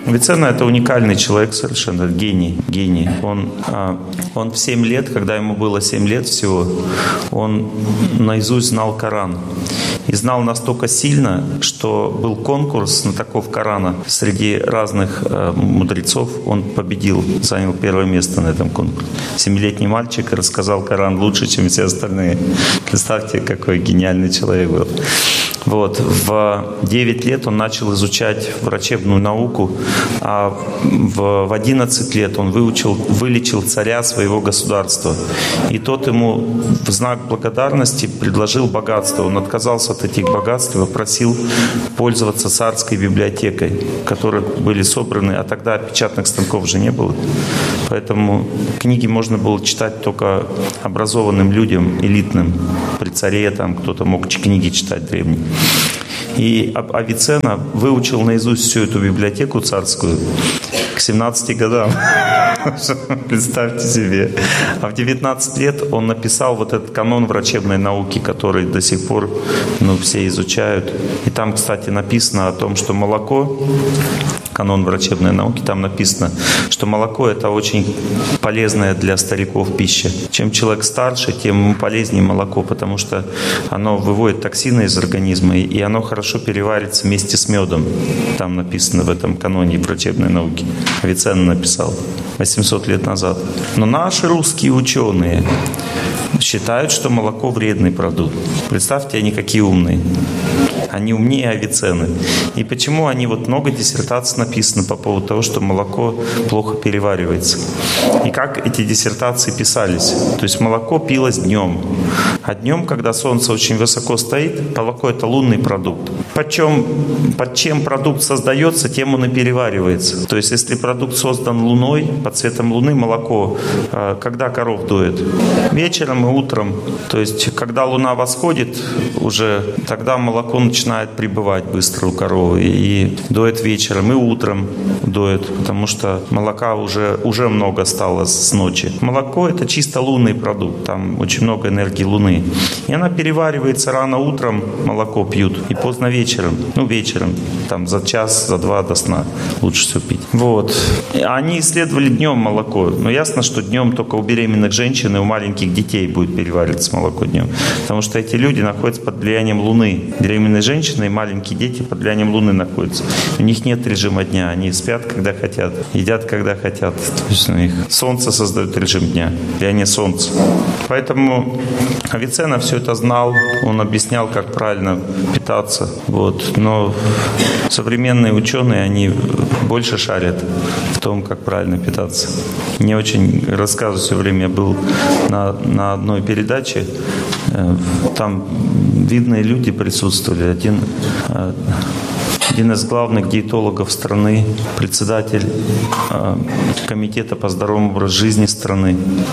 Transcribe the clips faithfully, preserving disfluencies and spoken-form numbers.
Авиценна — это уникальный человек совершенно, гений, гений. Он, он в семь лет, когда ему было семь лет всего, он наизусть знал Коран. И знал настолько сильно, что был конкурс на таков Корана среди разных э, мудрецов. Он победил, занял первое место на этом конкурсе. Семилетний мальчик рассказал Коран лучше, чем все остальные. Представьте, какой гениальный человек был. Вот. В девять лет он начал изучать врачебную науку, а в одиннадцать лет он выучил, вылечил царя своего государства. И тот ему в знак благодарности предложил богатство. Он отказался от этих богатств и попросил пользоваться царской библиотекой, в которой были собраны, а тогда печатных станков же не было. Поэтому книги можно было читать только образованным людям, элитным. При царе там кто-то мог книги читать древние. И Авиценна выучил наизусть всю эту библиотеку царскую к семнадцати годам. Представьте себе. А в девятнадцать лет он написал вот этот канон врачебной науки, который до сих пор ну, все изучают. И там, кстати, написано о том, что молоко, канон врачебной науки, там написано, что молоко — это очень полезная для стариков пища. Чем человек старше, тем ему полезнее молоко, потому что оно выводит токсины из организма, и оно хорошо переварится вместе с медом. Там написано в этом каноне врачебной науки. Авиценна написал восемьсот лет назад. Но наши русские ученые считают, что молоко вредный продукт. Представьте, они какие умные. Они умнее Авиценны. И почему они, вот много диссертаций написано по поводу того, что молоко плохо переваривается. И как эти диссертации писались. То есть молоко пилось днем. А днем, когда солнце очень высоко стоит, молоко — это лунный продукт. Почем, под чем продукт создается, тем он и переваривается. То есть если продукт создан луной, под цветом луны, молоко, когда коров доят? Вечером и утром. То есть когда луна восходит, уже тогда молоко начинает прибывать быстро у коровы. И доят вечером и утром доят, потому что молока уже, уже много стало с ночи. Молоко — это чисто лунный продукт. Там очень много энергии луны. И она переваривается рано утром, молоко пьют, и поздно вечером. Ну, вечером, там за час, за два до сна лучше всего пить. Вот. Они исследовали днем молоко. Но ясно, что днем только у беременных женщин и у маленьких детей будет перевариваться молоко днем. Потому что эти люди находятся под влиянием Луны. Беременные женщины и маленькие дети под влиянием Луны находятся. У них нет режима дня. Они спят, когда хотят, едят, когда хотят. То есть у них солнце создает режим дня. Влияние солнца. Поэтому Авиценна все это знал. Он объяснял, как правильно питаться. Вот. Но современные ученые, они больше шарят в том, как правильно питаться. Мне очень рассказывают все время. Я был на, на одной передаче. Там видные люди присутствовали. Один, один из главных диетологов страны, председатель комитета по здоровому образу жизни страны.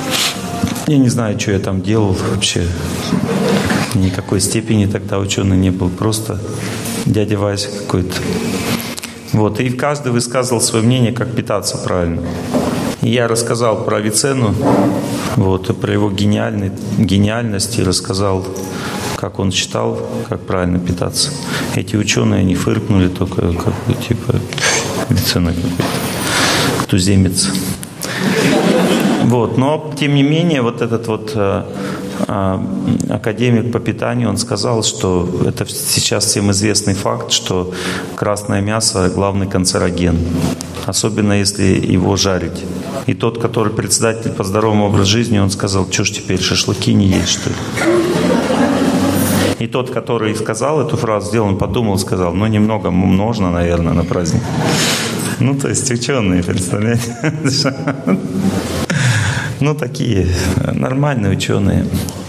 Я не знаю, что я там делал вообще. Никакой степени тогда ученый не был. Просто дядя Вася какой-то. Вот. И каждый высказывал свое мнение, как питаться правильно. И я рассказал про Авиценну, вот, и про его гениальный, гениальность, и рассказал, как он считал, как правильно питаться. Эти ученые, они фыркнули только, как бы, типа, Авиценна какой-то, туземец. Вот. Но, тем не менее, вот этот вот э, э, академик по питанию, он сказал, что это сейчас всем известный факт, что красное мясо – главный канцероген. Особенно если его жарить. И тот, который председатель по здоровому образу жизни, он сказал, что ж теперь, шашлыки не есть, что ли? И тот, который сказал эту фразу, сделал, он подумал, сказал, ну немного можно, наверное, на праздник. Ну, то есть ученые, представляете? Ну, такие нормальные ученые.